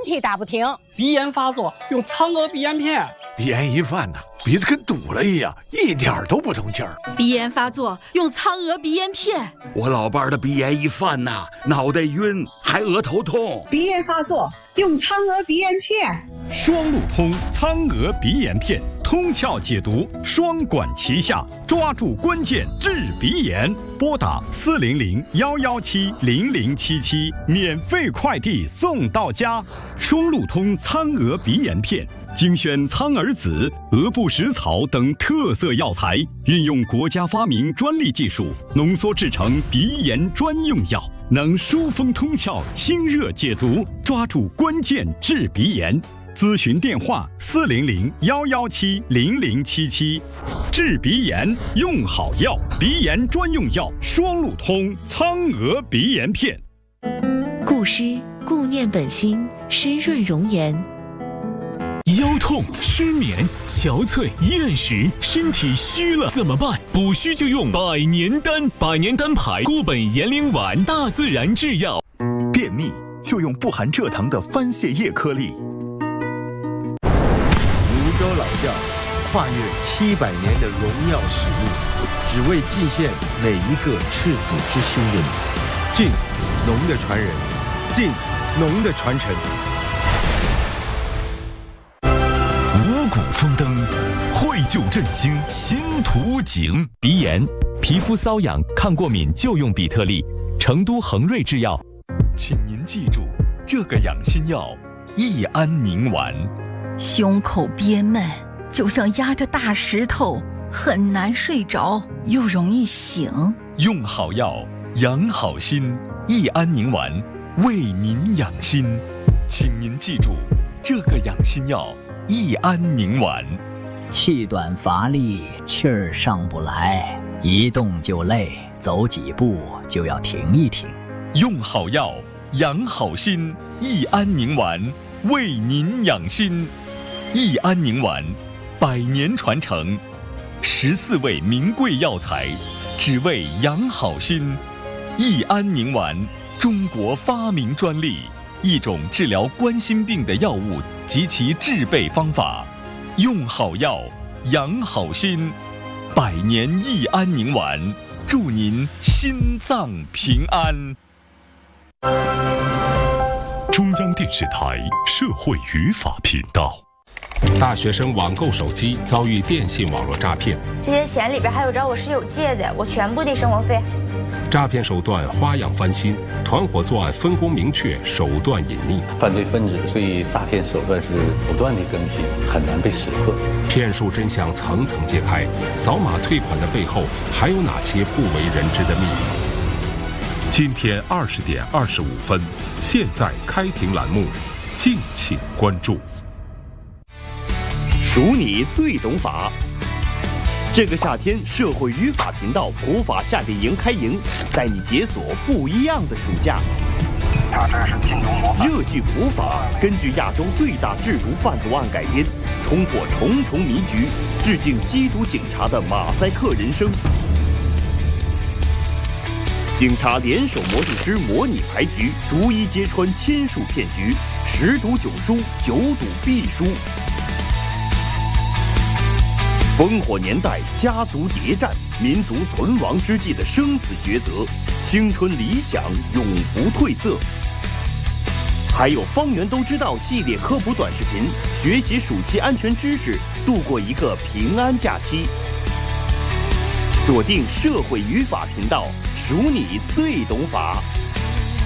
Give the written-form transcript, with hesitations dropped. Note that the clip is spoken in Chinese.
啼打不停。 鼻炎发作用苍娥鼻炎片。 鼻炎一犯呢，鼻子跟堵了一样，一点都不通气儿。 鼻炎发作用苍娥鼻炎片。 我老伴儿的鼻炎一犯呐，脑袋晕，还额头痛。 鼻炎发作用苍娥鼻炎片。 双路通苍娥鼻炎片，通窍解毒，双管齐下，抓住关键治鼻炎。拨打400-117-0077，免费快递送到家。双路通苍娥鼻炎片，精选苍耳子、鹅不食草等特色药材，运用国家发明专利技术，浓缩制成鼻炎专用药，能疏风通窍、清热解毒，抓住关键治鼻炎。咨询电话400-117-0077，治鼻炎用好药，鼻炎专用药双路通苍娥鼻炎片。 固湿固念本心，湿润容颜。 腰痛、失眠、憔悴、厌食，身体虚了怎么办？补虚就用百年丹，百年丹牌固本延龄丸，大自然制药。 便秘就用不含蔗糖的番泻叶颗粒。 泸州老窖跨越700年的荣耀使命，只为尽献每一个赤子之心的你。晋农的传人，晋农的传承。 五谷丰登，绘就振兴新图景。鼻炎、皮肤瘙痒、抗过敏就用比特利，成都恒瑞制药。 请您记住这个养心药：益安宁丸。 胸口憋闷，就像压着大石头，很难睡着，又容易醒。 用好药，养好心。益安宁丸为您养心，请您记住这个养心药：益安宁丸。 气短乏力，气儿上不来，一动就累，走几步就要停一停。 用好药，养好心。益安宁丸为您养心。益安宁丸100年传承，14味名贵药材，只为养好心。益安宁丸，中国发明专利，一种治疗冠心病的药物及其制备方法。用好药，养好心。100年益安宁丸，祝您心脏平安。 中央电视台社会语法频道。 大学生网购手机遭遇电信网络诈骗， 这些钱里边还有找我室友借的，我全部得生活费。 诈骗手段花样翻新，团伙作案分工明确，手段隐匿。 犯罪分子对诈骗手段是不断的更新，很难被识破。 骗术真相层层揭开，扫码退款的背后还有哪些不为人知的秘密？ 今天20点25分，现在开庭栏目，敬请关注。 数你最懂法。这个夏天，社会语法频道普法夏令营开营，带你解锁不一样的暑假。热剧普法根据亚洲最大制毒贩毒案改编，冲破重重迷局，致敬缉毒警察的马赛克人生。警察联手魔术师模拟牌局，逐一揭穿千数骗局，10赌9输，9赌必输。烽火年代，家族谍战，民族存亡之际的生死抉择，青春理想永不褪色。还有方圆都知道系列科普短视频，学习暑期安全知识，度过一个平安假期。锁定社会语法频道，数你最懂法。